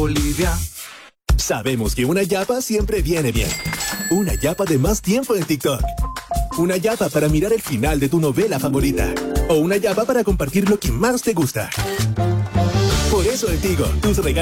Bolivia. Sabemos que una yapa siempre viene bien. Una yapa de más tiempo en TikTok. Una yapa para mirar el final de tu novela favorita. O una yapa para compartir lo que más te gusta. Por eso en Tigo, tus regalos